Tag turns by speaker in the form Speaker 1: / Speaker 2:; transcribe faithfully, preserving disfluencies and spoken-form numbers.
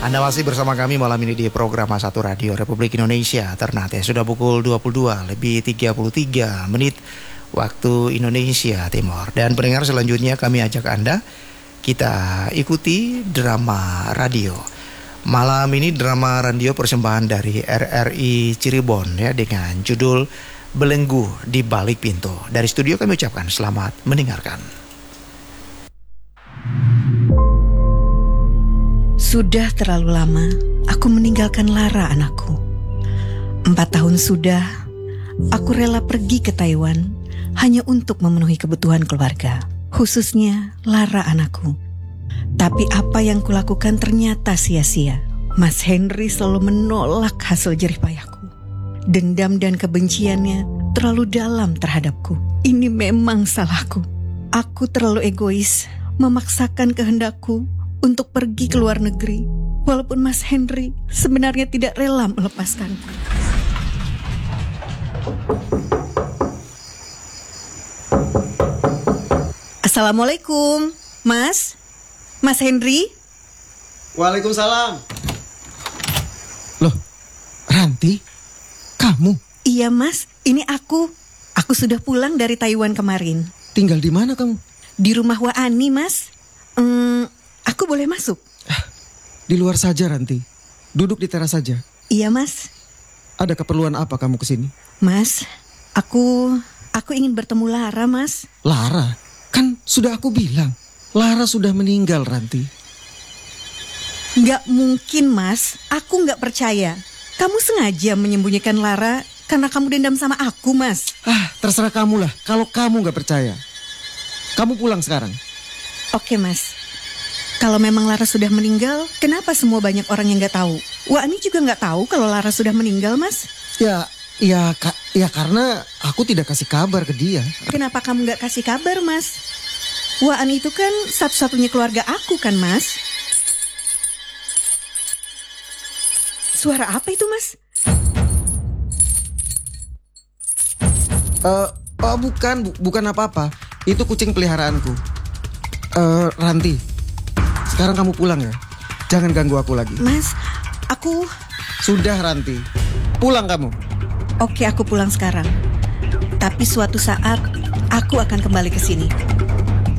Speaker 1: Anda masih bersama kami malam ini di program A satu Radio Republik Indonesia Ternate. Sudah pukul dua puluh dua lebih tiga puluh tiga menit waktu Indonesia Timur. Dan pendengar, selanjutnya kami ajak Anda kita ikuti drama radio. Malam ini drama radio persembahan dari R R I Cirebon ya, dengan judul Belenggu di Balik Pintu. Dari studio kami ucapkan selamat mendengarkan.
Speaker 2: Sudah terlalu lama aku meninggalkan Lara, anakku. Empat tahun sudah aku rela pergi ke Taiwan hanya untuk memenuhi kebutuhan keluarga, khususnya Lara, anakku. Tapi apa yang kulakukan ternyata sia-sia. Mas Henry selalu menolak hasil jerih payahku. Dendam dan kebenciannya terlalu dalam terhadapku. Ini memang salahku. Aku terlalu egois, memaksakan kehendakku untuk pergi ke luar negeri, walaupun Mas Henry sebenarnya tidak rela melepaskanku. Assalamualaikum, Mas. Mas Henry.
Speaker 3: Waalaikumsalam. Loh, Ranti, kamu?
Speaker 2: Iya, Mas, ini aku. Aku sudah pulang dari Taiwan kemarin.
Speaker 3: Tinggal di mana kamu?
Speaker 2: Di rumah Wa Ani, Mas. Hmm, aku boleh masuk?
Speaker 3: Di luar saja, Ranti. Duduk di teras saja.
Speaker 2: Iya, Mas.
Speaker 3: Ada keperluan apa kamu kesini?
Speaker 2: Mas, aku aku ingin bertemu Lara, Mas.
Speaker 3: Lara? Kan sudah aku bilang, Lara sudah meninggal, Ranti.
Speaker 2: Gak mungkin, Mas. Aku gak percaya. Kamu sengaja menyembunyikan Lara karena kamu dendam sama aku, Mas.
Speaker 3: Ah, terserah kamu lah. Kalau kamu gak percaya, kamu pulang sekarang.
Speaker 2: Oke, Mas. Kalau memang Lara sudah meninggal, kenapa semua banyak orang yang gak tahu? Wa Ani juga gak tahu kalau Lara sudah meninggal, Mas.
Speaker 3: Ya, ya, ka, ya karena aku tidak kasih kabar ke dia.
Speaker 2: Kenapa kamu gak kasih kabar, Mas? Wa Ani itu kan satu-satunya keluarga aku kan, Mas. Suara apa itu, Mas?
Speaker 3: Uh, oh, bukan, bu, bukan apa-apa. Itu kucing peliharaanku. Uh, Ranti, sekarang kamu pulang ya. Jangan ganggu aku lagi.
Speaker 2: Mas, aku...
Speaker 3: Sudah, Ranti. Pulang kamu.
Speaker 2: Oke, aku pulang sekarang. Tapi suatu saat aku akan kembali ke sini.